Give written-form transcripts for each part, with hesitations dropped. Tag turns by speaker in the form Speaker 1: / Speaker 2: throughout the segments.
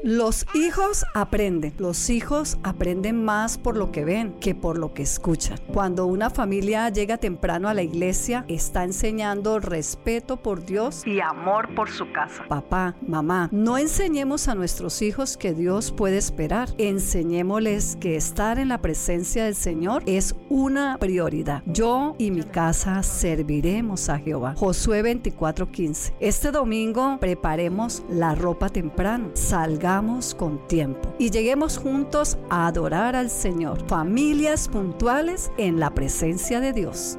Speaker 1: Los hijos aprenden. Los hijos aprenden más por lo que ven que por lo que escuchan. Cuando una familia llega temprano a la iglesia, está enseñando respeto por Dios y amor por su casa. Papá, mamá, no enseñemos a nuestros hijos que Dios puede esperar. Enseñémosles que estar en la presencia del Señor es una prioridad. Yo y mi casa serviremos a Jehová. Josué 24:15. Este domingo preparemos la ropa temprano. Salgamos con tiempo y lleguemos juntos a adorar al Señor. Familias puntuales en la presencia de Dios.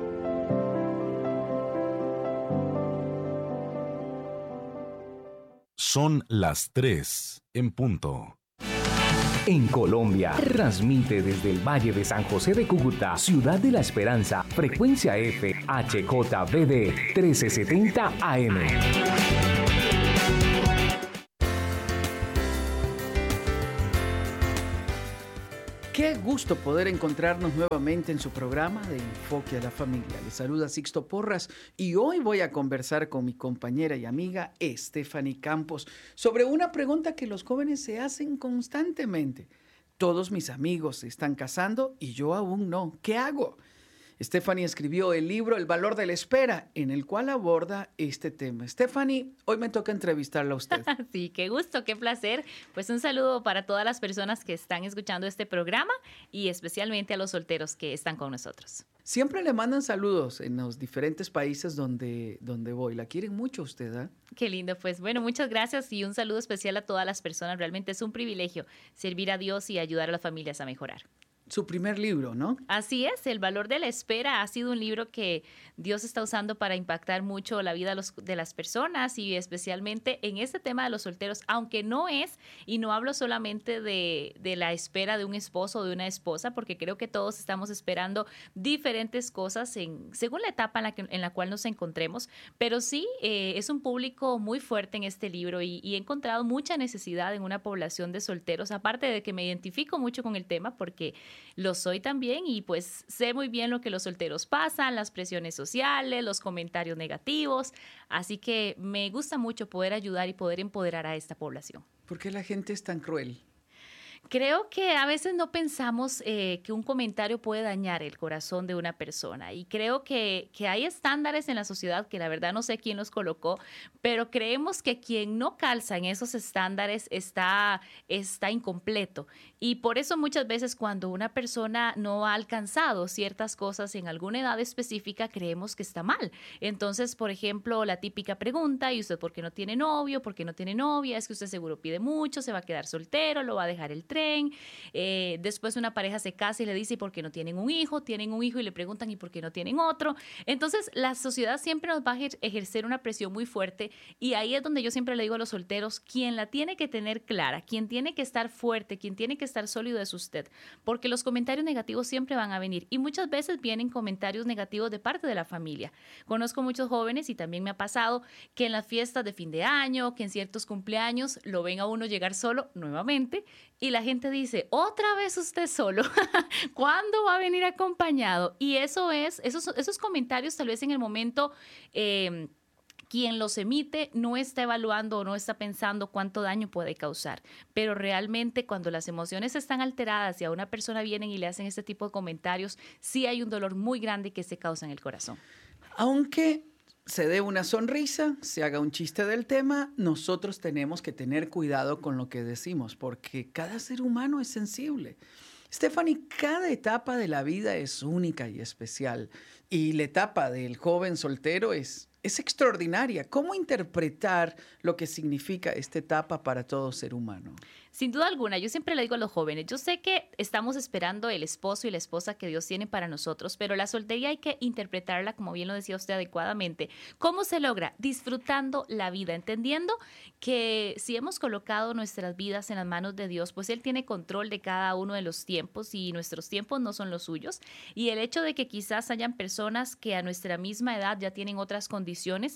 Speaker 2: Son las 3 en punto.
Speaker 3: En Colombia, transmite desde el Valle de San José de Cúcuta, Ciudad de la Esperanza, frecuencia F, HJBD 1370 AM.
Speaker 4: Qué gusto poder encontrarnos nuevamente en su programa de Enfoque a la Familia. Les saluda Sixto Porras y hoy voy a conversar con mi compañera y amiga Stephanie Campos sobre una pregunta que los jóvenes se hacen constantemente. Todos mis amigos se están casando y yo aún no. ¿Qué hago? Stephanie escribió el libro El valor de la espera, en el cual aborda este tema. Stephanie, hoy me toca entrevistarla a usted.
Speaker 5: Sí, qué gusto, qué placer. Pues un saludo para todas las personas que están escuchando este programa y especialmente a los solteros que están con nosotros.
Speaker 4: Siempre le mandan saludos en los diferentes países donde voy. La quieren mucho usted, ¿eh?
Speaker 5: Qué lindo, pues bueno, muchas gracias y un saludo especial a todas las personas. Realmente es un privilegio servir a Dios y ayudar a las familias a mejorar.
Speaker 4: Su primer libro, ¿no?
Speaker 5: Así es, El valor de la espera ha sido un libro que Dios está usando para impactar mucho la vida de las personas y especialmente en este tema de los solteros, aunque no es, y no hablo solamente de la espera de un esposo o de una esposa, porque creo que todos estamos esperando diferentes cosas según la etapa en la cual nos encontremos, pero sí es un público muy fuerte en este libro y he encontrado mucha necesidad en una población de solteros, aparte de que me identifico mucho con el tema porque lo soy también y pues sé muy bien lo que los solteros pasan, las presiones sociales, los comentarios negativos, así que me gusta mucho poder ayudar y poder empoderar a esta población.
Speaker 4: ¿Por qué la gente es tan cruel?
Speaker 5: Creo que a veces no pensamos que un comentario puede dañar el corazón de una persona y creo que hay estándares en la sociedad que la verdad no sé quién los colocó, pero creemos que quien no calza en esos estándares está incompleto y por eso muchas veces cuando una persona no ha alcanzado ciertas cosas en alguna edad específica creemos que está mal. Entonces, por ejemplo, la típica pregunta, ¿y usted por qué no tiene novio? ¿Por qué no tiene novia? Es que usted seguro pide mucho, se va a quedar soltero, lo va a dejar el tren. Después una pareja se casa y le dice, ¿y por qué no tienen un hijo? Tienen un hijo y le preguntan, ¿y por qué no tienen otro? Entonces, la sociedad siempre nos va a ejercer una presión muy fuerte y ahí es donde yo siempre le digo a los solteros, quien la tiene que tener clara, quien tiene que estar fuerte, quien tiene que estar sólido es usted, porque los comentarios negativos siempre van a venir y muchas veces vienen comentarios negativos de parte de la familia. Conozco muchos jóvenes y también me ha pasado que en las fiestas de fin de año, que en ciertos cumpleaños lo ven a uno llegar solo nuevamente y la gente dice, otra vez usted solo, ¿cuándo va a venir acompañado? Y esos comentarios tal vez en el momento quien los emite no está evaluando o no está pensando cuánto daño puede causar, pero realmente cuando las emociones están alteradas y a una persona vienen y le hacen este tipo de comentarios, sí hay un dolor muy grande que se causa en el corazón.
Speaker 4: Aunque se dé una sonrisa, se haga un chiste del tema, nosotros tenemos que tener cuidado con lo que decimos, porque cada ser humano es sensible. Stephanie, cada etapa de la vida es única y especial, y la etapa del joven soltero es extraordinaria. ¿Cómo interpretar lo que significa esta etapa para todo ser humano?
Speaker 5: Sin duda alguna, yo siempre le digo a los jóvenes, yo sé que estamos esperando el esposo y la esposa que Dios tiene para nosotros, pero la soltería hay que interpretarla, como bien lo decía usted, adecuadamente. ¿Cómo se logra? Disfrutando la vida, entendiendo que si hemos colocado nuestras vidas en las manos de Dios, pues Él tiene control de cada uno de los tiempos y nuestros tiempos no son los suyos. Y el hecho de que quizás hayan personas que a nuestra misma edad ya tienen otras condiciones,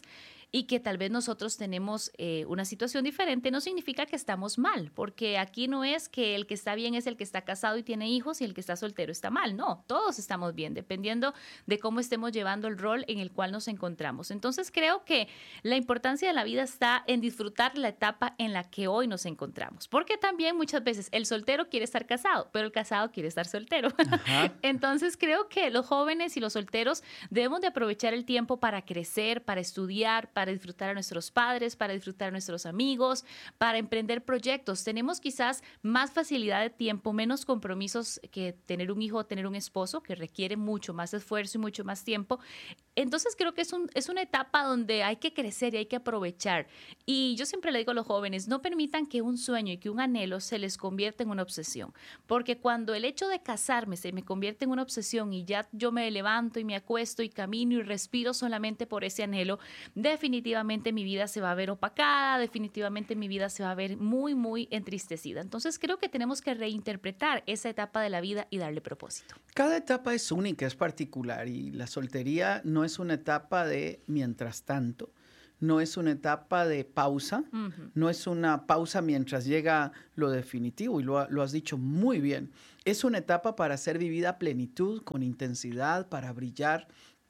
Speaker 5: y que tal vez nosotros tenemos una situación diferente, no significa que estamos mal, porque aquí no es que el que está bien es el que está casado y tiene hijos y el que está soltero está mal. No, todos estamos bien, dependiendo de cómo estemos llevando el rol en el cual nos encontramos. Entonces creo que la importancia de la vida está en disfrutar la etapa en la que hoy nos encontramos, porque también muchas veces el soltero quiere estar casado, pero el casado quiere estar soltero. Entonces creo que los jóvenes y los solteros debemos de aprovechar el tiempo para crecer, para estudiar, para disfrutar a nuestros padres, para disfrutar a nuestros amigos, para emprender proyectos. Tenemos quizás más facilidad de tiempo, menos compromisos que tener un hijo o tener un esposo, que requiere mucho más esfuerzo y mucho más tiempo. Entonces creo que es una etapa donde hay que crecer y hay que aprovechar. Y yo siempre le digo a los jóvenes, no permitan que un sueño y que un anhelo se les convierta en una obsesión. Porque cuando el hecho de casarme se me convierte en una obsesión y ya yo me levanto y me acuesto y camino y respiro solamente por ese anhelo, definitivamente mi vida se va a ver opacada, definitivamente mi vida se va a ver muy, muy entristecida. Entonces creo que tenemos que reinterpretar esa etapa de la vida y darle propósito.
Speaker 4: Cada etapa es única, es particular, y la soltería no es una etapa de mientras tanto, no es una etapa de pausa, no es una pausa mientras llega lo definitivo, y lo has dicho muy bien. Es una etapa para ser vivida a plenitud, con intensidad, para brillar,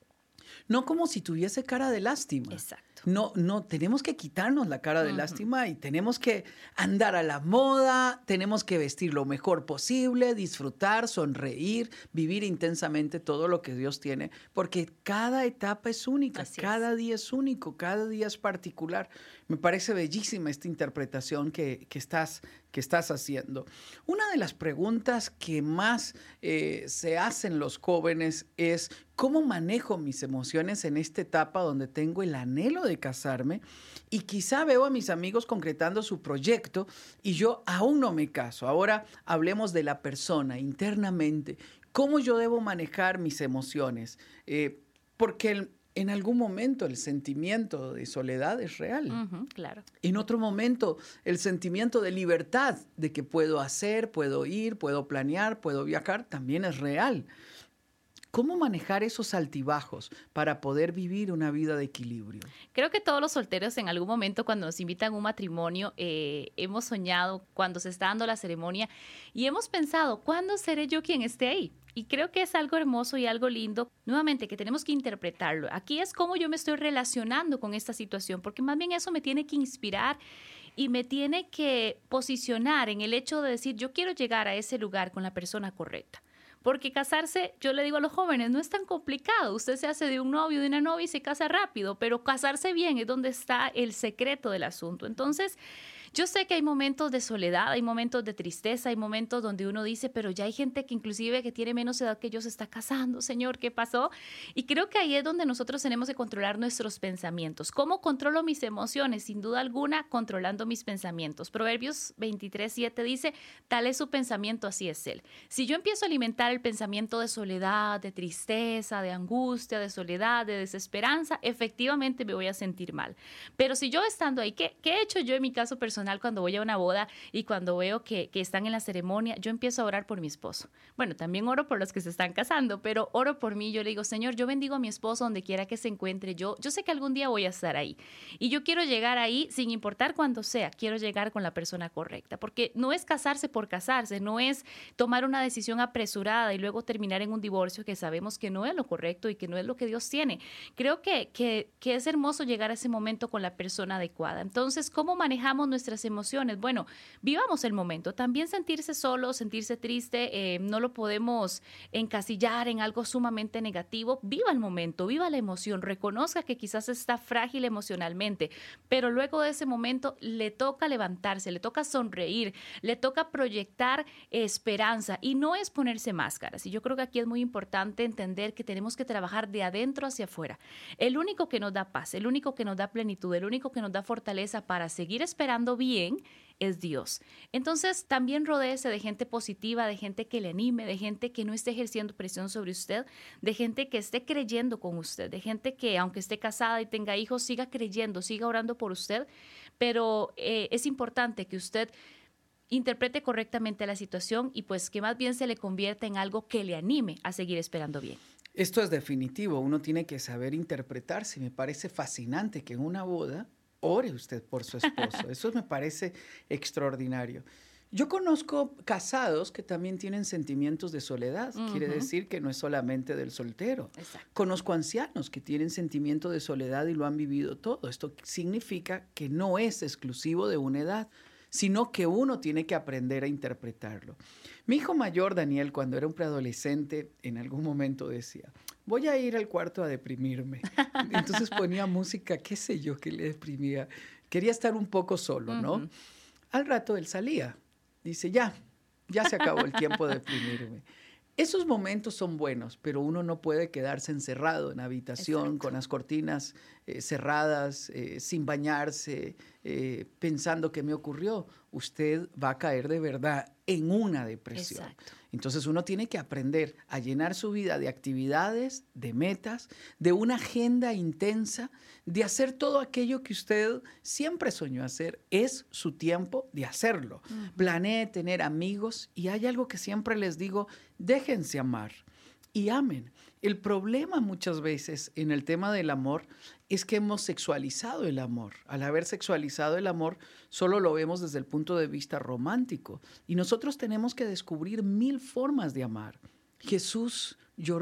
Speaker 4: no como si tuviese cara de lástima.
Speaker 5: Exacto.
Speaker 4: No, tenemos que quitarnos la cara de lástima y tenemos que andar a la moda, tenemos que vestir lo mejor posible, disfrutar, sonreír, vivir intensamente todo lo que Dios tiene, porque cada etapa es única, cada día es único, cada día es particular. Me parece bellísima esta interpretación que estás haciendo. Una de las preguntas que más se hacen los jóvenes es: ¿cómo manejo mis emociones en esta etapa donde tengo el anhelo de casarme y quizá veo a mis amigos concretando su proyecto y yo aún no me caso? Ahora hablemos de la persona internamente. ¿Cómo yo debo manejar mis emociones? Porque en algún momento el sentimiento de soledad es real.
Speaker 5: Claro.
Speaker 4: En otro momento el sentimiento de libertad, de que puedo hacer, puedo ir, puedo planear, puedo viajar, también es real. ¿Cómo manejar esos altibajos para poder vivir una vida de equilibrio?
Speaker 5: Creo que todos los solteros en algún momento, cuando nos invitan a un matrimonio, hemos soñado cuando se está dando la ceremonia y hemos pensado, ¿cuándo seré yo quien esté ahí? Y creo que es algo hermoso y algo lindo, nuevamente, que tenemos que interpretarlo. Aquí es cómo yo me estoy relacionando con esta situación, porque más bien eso me tiene que inspirar y me tiene que posicionar en el hecho de decir, yo quiero llegar a ese lugar con la persona correcta. Porque casarse, yo le digo a los jóvenes, no es tan complicado. Usted se hace de un novio, de una novia y se casa rápido, pero casarse bien es donde está el secreto del asunto. Entonces, yo sé que hay momentos de soledad, hay momentos de tristeza, hay momentos donde uno dice, pero ya hay gente que inclusive que tiene menos edad que yo se está casando, Señor, ¿qué pasó? Y creo que ahí es donde nosotros tenemos que controlar nuestros pensamientos. ¿Cómo controlo mis emociones? Sin duda alguna, controlando mis pensamientos. Proverbios 23:7 dice, tal es su pensamiento, así es él. Si yo empiezo a alimentar el pensamiento de soledad, de tristeza, de angustia, de soledad, de desesperanza, efectivamente me voy a sentir mal. Pero si yo estando ahí, ¿qué he hecho yo en mi caso personal cuando voy a una boda y cuando veo que están en la ceremonia? Yo empiezo a orar por mi esposo. Bueno, también oro por los que se están casando, pero oro por mí. Yo le digo, Señor, yo bendigo a mi esposo donde quiera que se encuentre. Yo sé que algún día voy a estar ahí y yo quiero llegar ahí sin importar cuándo sea. Quiero llegar con la persona correcta, porque no es casarse por casarse, no es tomar una decisión apresurada y luego terminar en un divorcio que sabemos que no es lo correcto y que no es lo que Dios tiene. Creo que es hermoso llegar a ese momento con la persona adecuada. Entonces, ¿cómo manejamos nuestras emociones? Bueno, vivamos el momento. También sentirse solo, sentirse triste, no lo podemos encasillar en algo sumamente negativo. Viva el momento, viva la emoción, reconozca que quizás está frágil emocionalmente, pero luego de ese momento le toca levantarse, le toca sonreír, le toca proyectar esperanza y no es ponerse máscaras. Y yo creo que aquí es muy importante entender que tenemos que trabajar de adentro hacia afuera. El único que nos da paz, el único que nos da plenitud, el único que nos da fortaleza para seguir esperando bien es Dios. Entonces, también rodéese de gente positiva, de gente que le anime, de gente que no esté ejerciendo presión sobre usted, de gente que esté creyendo con usted, de gente que, aunque esté casada y tenga hijos, siga creyendo, siga orando por usted. Pero es importante que usted interprete correctamente la situación y pues que más bien se le convierta en algo que le anime a seguir esperando bien.
Speaker 4: Esto es definitivo, uno tiene que saber interpretarse. Me parece fascinante que en una boda ore usted por su esposo. Eso me parece extraordinario. Yo conozco casados que también tienen sentimientos de soledad. Quiere decir que no es solamente del soltero.
Speaker 5: Exacto.
Speaker 4: Conozco ancianos que tienen sentimiento de soledad y lo han vivido todo. Esto significa que no es exclusivo de una edad, sino que uno tiene que aprender a interpretarlo. Mi hijo mayor, Daniel, cuando era un preadolescente, en algún momento decía, voy a ir al cuarto a deprimirme. Entonces ponía música, qué sé yo, que le deprimía. Quería estar un poco solo, ¿no? Al rato él salía. Dice, ya se acabó el tiempo de deprimirme. Esos momentos son buenos, pero uno no puede quedarse encerrado en la habitación. Exacto. Con las cortinas cerradas, sin bañarse, pensando qué me ocurrió. Usted va a caer de verdad en una depresión. Exacto. Entonces uno tiene que aprender a llenar su vida de actividades, de metas, de una agenda intensa, de hacer todo aquello que usted siempre soñó hacer. Es su tiempo de hacerlo. Planee tener amigos y hay algo que siempre les digo, déjense amar y amen. El problema muchas veces en el tema del amor es que hemos sexualizado el amor. Al haber sexualizado el amor, solo lo vemos desde el punto de vista romántico. Y nosotros tenemos que descubrir 1000 formas de amar. Jesús